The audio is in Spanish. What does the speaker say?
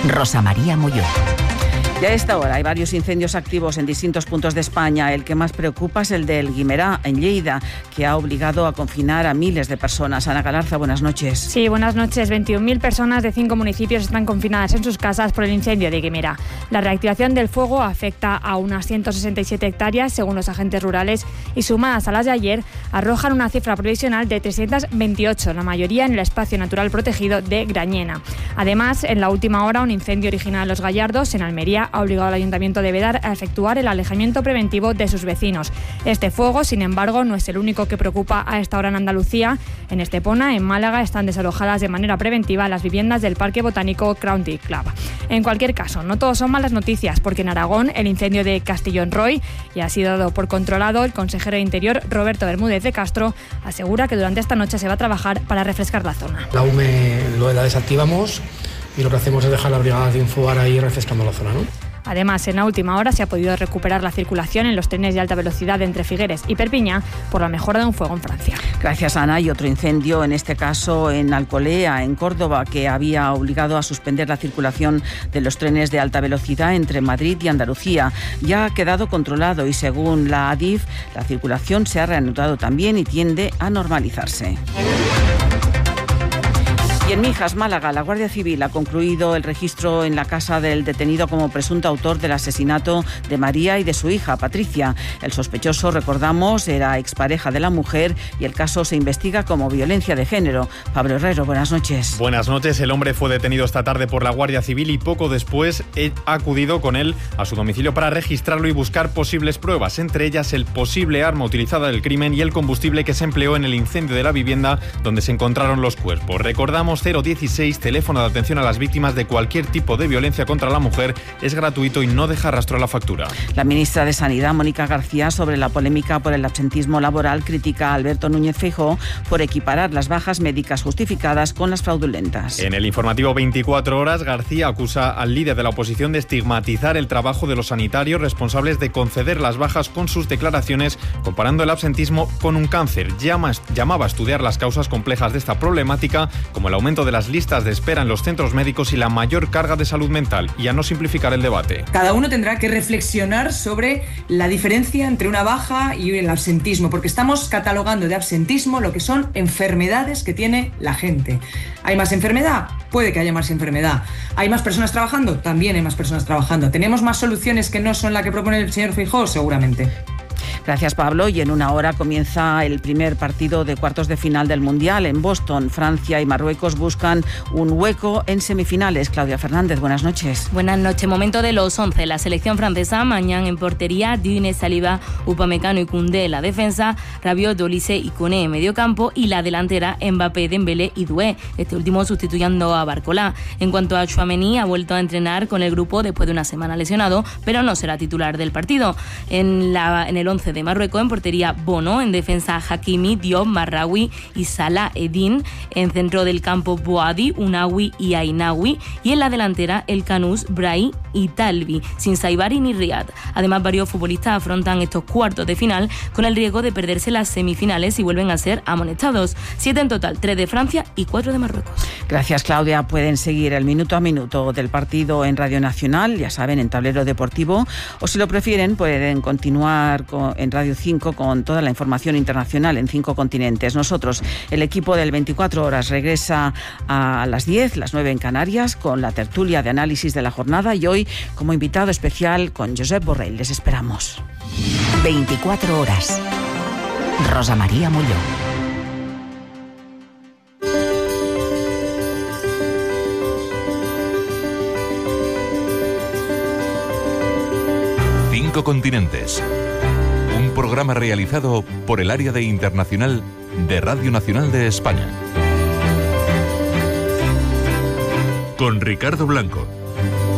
Rosa María Molló. Y a esta hora hay varios incendios activos en distintos puntos de España. El que más preocupa es el del Guimerá, en Lleida, que ha obligado a confinar a miles de personas. Ana Galarza, buenas noches. Sí, buenas noches. 21.000 personas de 5 municipios están confinadas en sus casas por el incendio de Guimerá. La reactivación del fuego afecta a unas 167 hectáreas, según los agentes rurales, y sumadas a las de ayer, arrojan una cifra provisional de 328, la mayoría en el espacio natural protegido de Grañena. Además, en la última hora, un incendio original en Los Gallardos, en Almería, ha obligado al Ayuntamiento de Vedar a efectuar el alejamiento preventivo de sus vecinos. Este fuego, sin embargo, no es el único que preocupa a esta hora en Andalucía. En Estepona, en Málaga, están desalojadas de manera preventiva las viviendas del Parque Botánico County Club. En cualquier caso, no todo son malas noticias, porque en Aragón el incendio de Castellón-Roy ya ha sido dado por controlado. El consejero de Interior, Roberto Bermúdez de Castro, asegura que durante esta noche se va a trabajar para refrescar la zona. La UME la desactivamos y lo que hacemos es dejar la brigada de Infobar ahí refrescando la zona, ¿no? Además, en la última hora se ha podido recuperar la circulación en los trenes de alta velocidad entre Figueres y Perpiñá por la mejora de un fuego en Francia. Gracias, Ana. Y otro incendio, en este caso en Alcolea, en Córdoba, que había obligado a suspender la circulación de los trenes de alta velocidad entre Madrid y Andalucía. Ya ha quedado controlado y, según la ADIF, la circulación se ha reanudado también y tiende a normalizarse. Y en Mijas, Málaga, la Guardia Civil ha concluido el registro en la casa del detenido como presunto autor del asesinato de María y de su hija, Patricia. El sospechoso, recordamos, era expareja de la mujer y el caso se investiga como violencia de género. Pablo Herrero, buenas noches. Buenas noches. El hombre fue detenido esta tarde por la Guardia Civil y poco después ha acudido con él a su domicilio para registrarlo y buscar posibles pruebas, entre ellas el posible arma utilizada del crimen y el combustible que se empleó en el incendio de la vivienda donde se encontraron los cuerpos. Recordamos, 016, teléfono de atención a las víctimas de cualquier tipo de violencia contra la mujer, es gratuito y no deja rastro a la factura. La ministra de Sanidad, Mónica García, sobre la polémica por el absentismo laboral, critica a Alberto Núñez Feijóo por equiparar las bajas médicas justificadas con las fraudulentas. En el informativo 24 horas, García acusa al líder de la oposición de estigmatizar el trabajo de los sanitarios responsables de conceder las bajas con sus declaraciones, comparando el absentismo con un cáncer. Llamaba a estudiar las causas complejas de esta problemática, como el aumento de las listas de espera en los centros médicos y la mayor carga de salud mental, y a no simplificar el debate. Cada uno tendrá que reflexionar sobre la diferencia entre una baja y el absentismo, porque estamos catalogando de absentismo lo que son enfermedades que tiene la gente. ¿Hay más enfermedad? Puede que haya más enfermedad. ¿Hay más personas trabajando? También hay más personas trabajando. ¿Tenemos más soluciones que no son la que propone el señor Feijóo? Seguramente. Gracias, Pablo. Y en una hora comienza el primer partido de cuartos de final del Mundial en Boston. Francia y Marruecos buscan un hueco en semifinales. Claudia Fernández, buenas noches. Buenas noches. Momento de los 11. La selección francesa, mañana en portería, Dune, Saliba, Upamecano y Koundé. La defensa, Rabiot, Olise y Koné en medio campo. Y la delantera, Mbappé, Dembélé y Doué. Este último sustituyendo a Barcola. En cuanto a Tchouaméni, ha vuelto a entrenar con el grupo después de una semana lesionado, pero no será titular del partido. En el 11 de Marruecos, en portería Bono, en defensa Hakimi, Diop, Marraoui y Salah Eddin, en centro del campo Boadi, Unawi y Ainawi, y en la delantera El Canous, Brai y Talbi, sin Saibari ni Riyad. Además, varios futbolistas afrontan estos cuartos de final con el riesgo de perderse las semifinales y vuelven a ser amonestados. 7 en total, 3 de Francia y 4 de Marruecos. Gracias, Claudia. Pueden seguir el minuto a minuto del partido en Radio Nacional, ya saben, en Tablero Deportivo, o si lo prefieren pueden continuar en Radio 5 con toda la información internacional en 5 continentes. Nosotros, el equipo del 24 horas, regresa a las 10, las 9 en Canarias, con la tertulia de análisis de la jornada y hoy como invitado especial con Josep Borrell. Les esperamos. 24 horas. Rosa María Molló. Cinco continentes. Un programa realizado por el Área de Internacional de Radio Nacional de España. Con Ricardo Blanco.